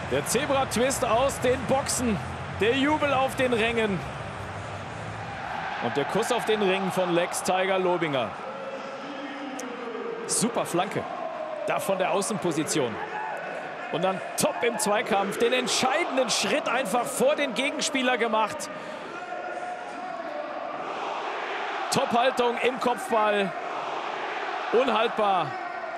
Der Zebra-Twist aus den Boxen. Der Jubel auf den Rängen. Und der Kuss auf den Ring von Lex Tiger Lobinger. Super Flanke. Da von der Außenposition. Und dann top im Zweikampf. Den entscheidenden Schritt einfach vor den Gegenspieler gemacht. Top-Haltung im Kopfball. Unhaltbar.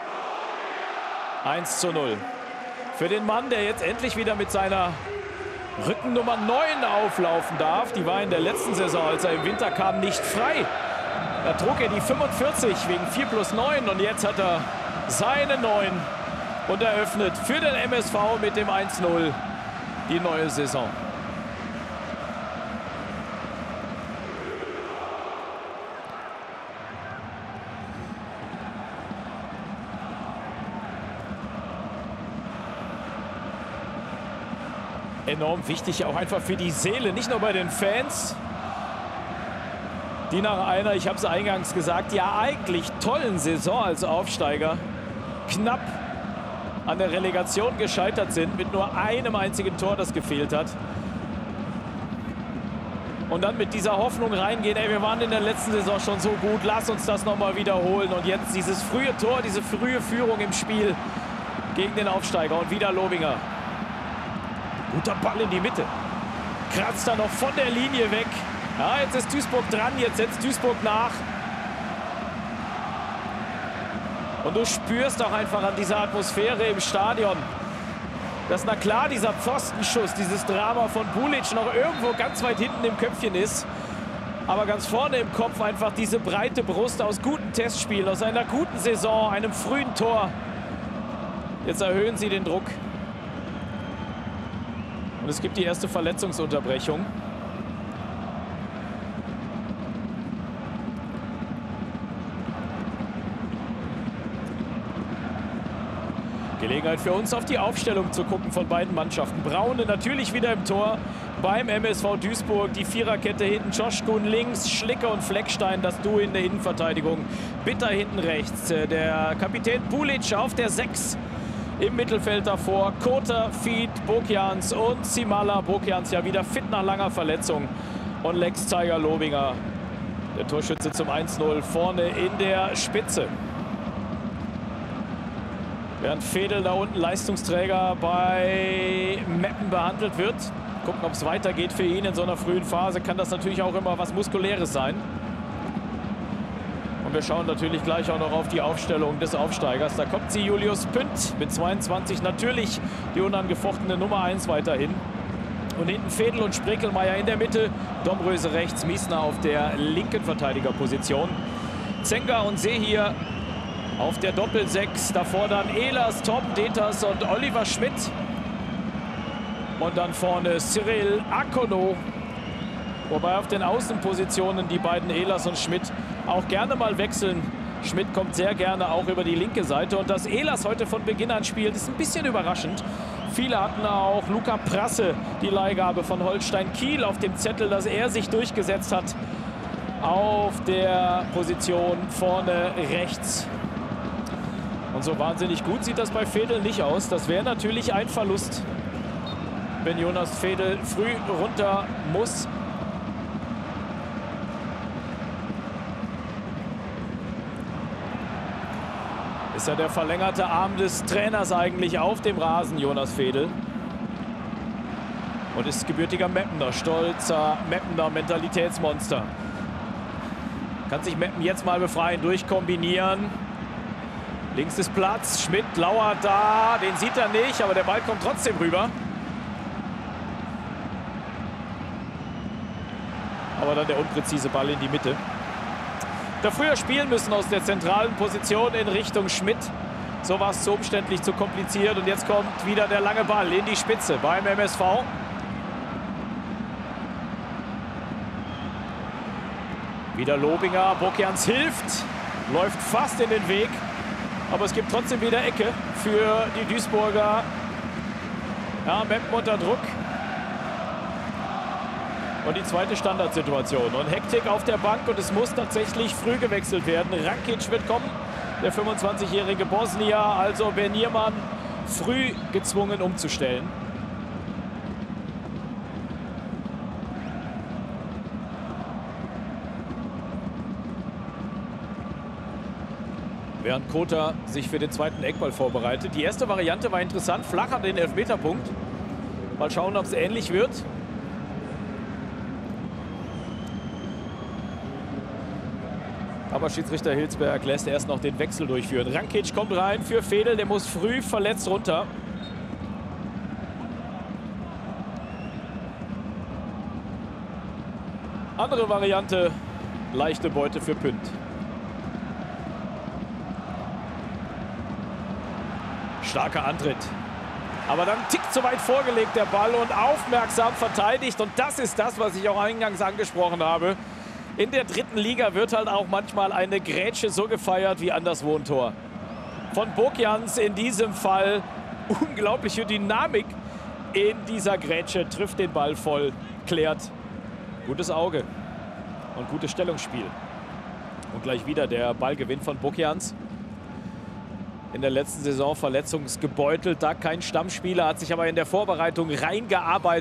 1:0. Für den Mann, der jetzt endlich wieder mit seiner Rückennummer 9 auflaufen darf. Die war in der letzten Saison, als er im Winter kam, nicht frei. Da trug er die 45 wegen 4+9 und jetzt hat er seine 9 und eröffnet für den MSV mit dem 1:0 die neue Saison. Enorm wichtig, auch einfach für die Seele, nicht nur bei den Fans, die nach einer, ich habe es eingangs gesagt, ja eigentlich tollen Saison als Aufsteiger knapp an der Relegation gescheitert sind, mit nur einem einzigen Tor, das gefehlt hat. Und dann mit dieser Hoffnung reingehen, ey, wir waren in der letzten Saison schon so gut, lass uns das nochmal wiederholen. Und jetzt dieses frühe Tor, diese frühe Führung im Spiel gegen den Aufsteiger und wieder Lobinger. Guter Ball in die Mitte. Kratzt da noch von der Linie weg. Ja, jetzt ist Duisburg dran, jetzt setzt Duisburg nach. Und du spürst auch einfach an dieser Atmosphäre im Stadion, dass na klar dieser Pfostenschuss, dieses Drama von Bulic noch irgendwo ganz weit hinten im Köpfchen ist. Aber ganz vorne im Kopf einfach diese breite Brust aus guten Testspielen, aus einer guten Saison, einem frühen Tor. Jetzt erhöhen sie den Druck. Und es gibt die erste Verletzungsunterbrechung. Gelegenheit für uns, auf die Aufstellung zu gucken von beiden Mannschaften. Braune natürlich wieder im Tor beim MSV Duisburg. Die Viererkette hinten, Joschkun links, Schlicker und Fleckstein, das Duo in der Innenverteidigung. Bitter hinten rechts. Der Kapitän Bulic auf der 6. Im Mittelfeld davor Kota, Fied, Bokjans und Simala. Bokjans ja wieder fit nach langer Verletzung. Und Lex Tiger Lobinger, der Torschütze zum 1:0, vorne in der Spitze. Während Fedel da unten Leistungsträger bei Meppen behandelt wird. Gucken, ob es weitergeht für ihn in so einer frühen Phase. Kann das natürlich auch immer was Muskuläres sein. Und wir schauen natürlich gleich auch noch auf die Aufstellung des Aufsteigers. Da kommt sie, Julius Pünd mit 22. Natürlich die unangefochtene Nummer 1 weiterhin. Und hinten Fedel und Sprekelmeier in der Mitte. Domröse rechts, Miesner auf der linken Verteidigerposition. Zenga und Sehir auf der Doppel-6. Davor dann Ehlers, Torben Deters und Oliver Schmidt. Und dann vorne Cyril Akono. Wobei auf den Außenpositionen die beiden Ehlers und Schmidt auch gerne mal wechseln. Schmidt kommt sehr gerne auch über die linke Seite. Und dass Ehlers heute von Beginn an spielt, ist ein bisschen überraschend. Viele hatten auch Luca Prasse, die Leihgabe von Holstein Kiel, auf dem Zettel, dass er sich durchgesetzt hat auf der Position vorne rechts. Und so wahnsinnig gut sieht das bei Fedel nicht aus. Das wäre natürlich ein Verlust, wenn Jonas Fedel früh runter muss. Ist ja der verlängerte Arm des Trainers eigentlich auf dem Rasen, Jonas Fedel. Und ist gebürtiger Meppener, stolzer Meppener Mentalitätsmonster. Kann sich Meppen jetzt mal befreien, durchkombinieren. Links ist Platz, Schmidt lauert da, den sieht er nicht, aber der Ball kommt trotzdem rüber. Aber dann der unpräzise Ball in die Mitte. Da früher spielen müssen aus der zentralen Position in Richtung Schmidt. So war es zu umständlich, zu kompliziert. Und jetzt kommt wieder der lange Ball in die Spitze beim MSV. Wieder Lobinger, Bokjans hilft, läuft fast in den Weg. Aber es gibt trotzdem wieder Ecke für die Duisburger. Ja, Meppen unter Druck. Und die zweite Standardsituation. Und Hektik auf der Bank und es muss tatsächlich früh gewechselt werden. Rankic wird kommen, der 25-jährige Bosnier. Also Benirman früh gezwungen umzustellen. Während Kota sich für den zweiten Eckball vorbereitet. Die erste Variante war interessant, flach an den Elfmeterpunkt. Mal schauen, ob es ähnlich wird. Aber Schiedsrichter Hilsberg lässt erst noch den Wechsel durchführen. Rankic kommt rein für Fedel, der muss früh verletzt runter. Andere Variante, leichte Beute für Pünd. Starker Antritt. Aber dann einen Tick zu weit vorgelegt der Ball und aufmerksam verteidigt. Und das ist das, was ich auch eingangs angesprochen habe. In der dritten Liga wird halt auch manchmal eine Grätsche so gefeiert wie anderswo ein Tor. Von Bokjans in diesem Fall unglaubliche Dynamik in dieser Grätsche. Trifft den Ball voll, klärt. Gutes Auge und gutes Stellungsspiel. Und gleich wieder der Ballgewinn von Bokjans. In der letzten Saison verletzungsgebeutelt, da kein Stammspieler, hat sich aber in der Vorbereitung reingearbeitet.